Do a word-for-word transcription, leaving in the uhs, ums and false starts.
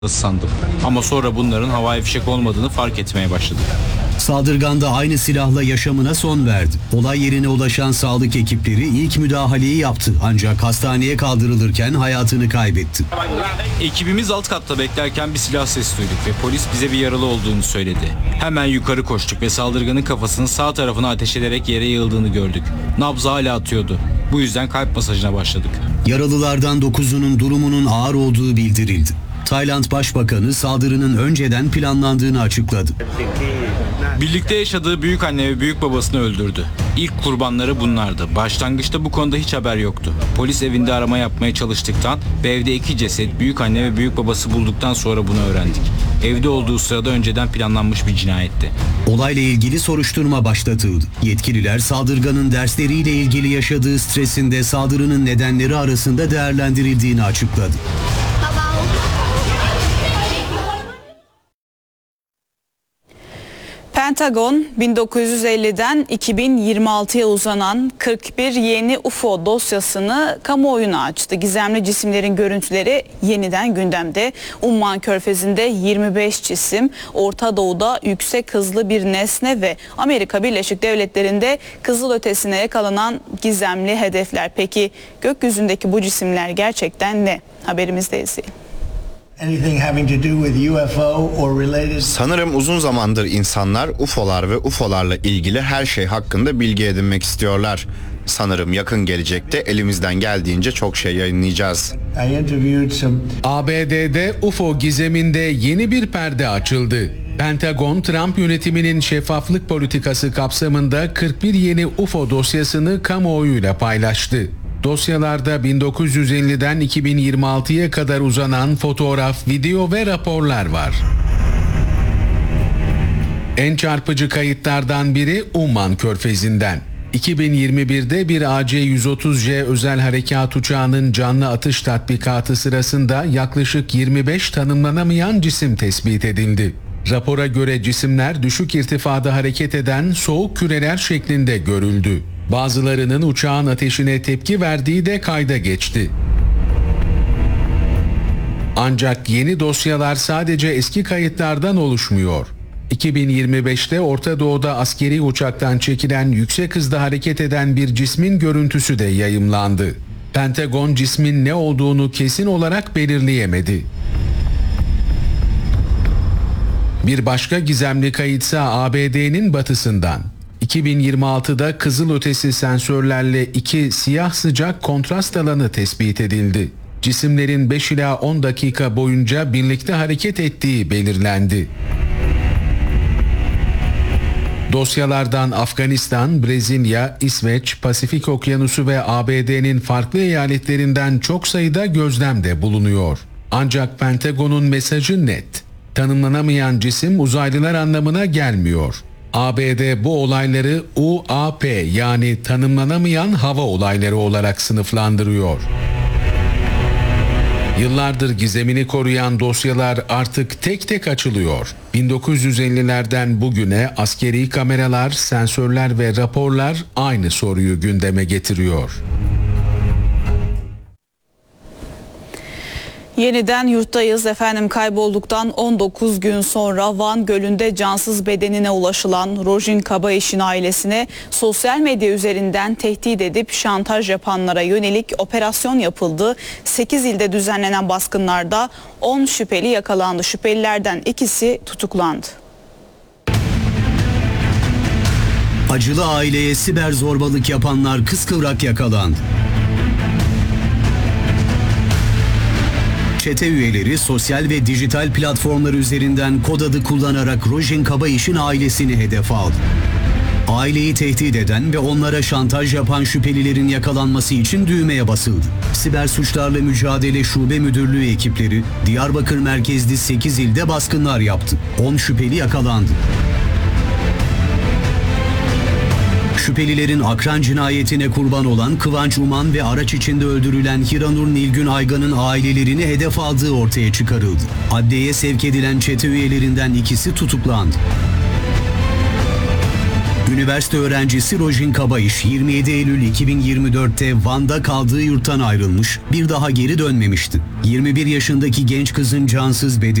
sandım. Ama sonra bunların havai fişek olmadığını fark etmeye başladım. Saldırgan da aynı silahla yaşamına son verdi. Olay yerine ulaşan sağlık ekipleri ilk müdahaleyi yaptı. Ancak hastaneye kaldırılırken hayatını kaybetti. Ekibimiz alt katta beklerken bir silah sesi duyduk ve polis bize bir yaralı olduğunu söyledi. Hemen yukarı koştuk ve saldırganın kafasının sağ tarafına ateş ederek yere yığıldığını gördük. Nabzı hala atıyordu. Bu yüzden kalp masajına başladık. Yaralılardan dokuzunun durumunun ağır olduğu bildirildi. Tayland Başbakanı saldırının önceden planlandığını açıkladı. Birlikte yaşadığı büyük anne ve büyük babasını öldürdü. İlk kurbanları bunlardı. Başlangıçta bu konuda hiç haber yoktu. Polis evinde arama yapmaya çalıştıktan ve evde iki ceset büyük anne ve büyük babası bulduktan sonra bunu öğrendik. Evde olduğu sırada önceden planlanmış bir cinayetti. Olayla ilgili soruşturma başlatıldı. Yetkililer saldırganın dersleriyle ilgili yaşadığı stresin de saldırının nedenleri arasında değerlendirildiğini açıkladı. Pentagon, bin dokuz yüz elliden iki bin yirmi altıya uzanan kırk bir yeni U F O dosyasını kamuoyuna açtı. Gizemli cisimlerin görüntüleri yeniden gündemde. Umman Körfezi'nde yirmi beş cisim, Orta Doğu'da yüksek hızlı bir nesne ve Amerika Birleşik Devletleri'nde kızılötesine yakalanan gizemli hedefler. Peki gökyüzündeki bu cisimler gerçekten ne? Haberimizde izleyelim. Sanırım uzun zamandır insanlar U F O'lar ve U F O'larla ilgili her şey hakkında bilgi edinmek istiyorlar. Sanırım yakın gelecekte elimizden geldiğince çok şey yayınlayacağız. A B D'de U F O gizeminde yeni bir perde açıldı. Pentagon, Trump yönetiminin şeffaflık politikası kapsamında kırk bir yeni U F O dosyasını kamuoyuyla paylaştı. Dosyalarda bin dokuz yüz elliden iki bin yirmi altıya kadar uzanan fotoğraf, video ve raporlar var. En çarpıcı kayıtlardan biri Umman Körfezi'nden. iki bin yirmi birde bir A C yüz otuz J özel harekat uçağının canlı atış tatbikatı sırasında yaklaşık yirmi beş tanımlanamayan cisim tespit edildi. Rapora göre cisimler düşük irtifada hareket eden soğuk küreler şeklinde görüldü. Bazılarının uçağın ateşine tepki verdiği de kayda geçti. Ancak yeni dosyalar sadece eski kayıtlardan oluşmuyor. iki bin yirmi beşte Orta Doğu'da askeri uçaktan çekilen yüksek hızda hareket eden bir cismin görüntüsü de yayımlandı. Pentagon cismin ne olduğunu kesin olarak belirleyemedi. Bir başka gizemli kayıtsa A B D'nin batısından. iki bin yirmi altıda kızılötesi sensörlerle iki siyah sıcak kontrast alanı tespit edildi. Cisimlerin beş ila on dakika boyunca birlikte hareket ettiği belirlendi. Dosyalardan Afganistan, Brezilya, İsveç, Pasifik Okyanusu ve A B D'nin farklı eyaletlerinden çok sayıda gözlem de bulunuyor. Ancak Pentagon'un mesajı net. Tanımlanamayan cisim uzaylılar anlamına gelmiyor. A B D bu olayları U A P yani tanımlanamayan hava olayları olarak sınıflandırıyor. Yıllardır gizemini koruyan dosyalar artık tek tek açılıyor. bin dokuz yüz ellilerden bugüne askeri kameralar, sensörler ve raporlar aynı soruyu gündeme getiriyor. Yeniden yurttayız efendim. Kaybolduktan on dokuz gün sonra Van Gölü'nde cansız bedenine ulaşılan Rojin Kabayiş'in ailesine sosyal medya üzerinden tehdit edip şantaj yapanlara yönelik operasyon yapıldı. sekiz ilde düzenlenen baskınlarda on şüpheli yakalandı. Şüphelilerden ikisi tutuklandı. Acılı aileye siber zorbalık yapanlar kıskıvrak yakalandı. Çete üyeleri sosyal ve dijital platformlar üzerinden kod adı kullanarak Rojin Kabayiş'in ailesini hedef aldı. Aileyi tehdit eden ve onlara şantaj yapan şüphelilerin yakalanması için düğmeye basıldı. Siber Suçlarla Mücadele Şube Müdürlüğü ekipleri Diyarbakır merkezli sekiz ilde baskınlar yaptı. on şüpheli yakalandı. Şüphelilerin akran cinayetine kurban olan Kıvanç Uman ve araç içinde öldürülen Hiranur Nilgün Aygan'ın ailelerini hedef aldığı ortaya çıkarıldı. Adliyeye sevk edilen çete üyelerinden ikisi tutuklandı. Üniversite öğrencisi Rojin Kabayiş yirmi yedi Eylül iki bin yirmi dörtte Van'da kaldığı yurttan ayrılmış, bir daha geri dönmemişti. yirmi bir yaşındaki genç kızın cansız bedeni